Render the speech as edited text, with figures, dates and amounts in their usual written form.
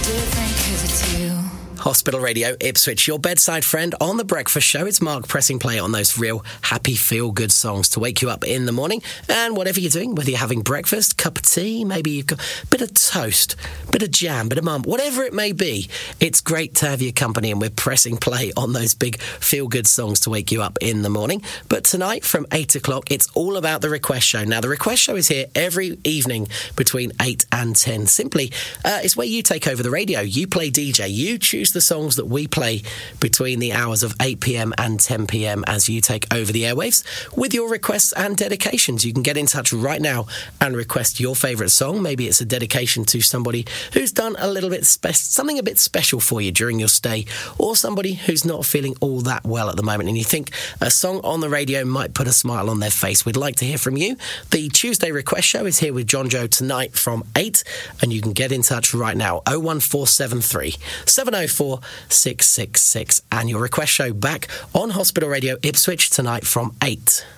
different 'cause it's you. Hospital Radio Ipswich, your bedside friend on The Breakfast Show. It's Mark pressing play on those real happy, feel-good songs to wake you up in the morning. And whatever you're doing, whether you're having breakfast, cup of tea, maybe you've got a bit of toast, bit of jam, bit of mum, whatever it may be, it's great to have your company, and we're pressing play on those big, feel-good songs to wake you up in the morning. But tonight from 8 o'clock, it's all about The Request Show. Now, The Request Show is here every evening between 8 and 10. Simply, it's where you take over the radio. You play DJ. You choose the songs that we play between the hours of 8 p.m. and 10 p.m. as you take over the airwaves with your requests and dedications. You can get in touch right now and request your favourite song. Maybe it's a dedication to somebody who's done a little bit something a bit special for you during your stay, or somebody who's not feeling all that well at the moment and you think a song on the radio might put a smile on their face. We'd like to hear from you. The Tuesday Request Show is here with John Joe tonight from 8, and you can get in touch right now. 01473 704 666, and your request show back on Hospital Radio Ipswich tonight from 8.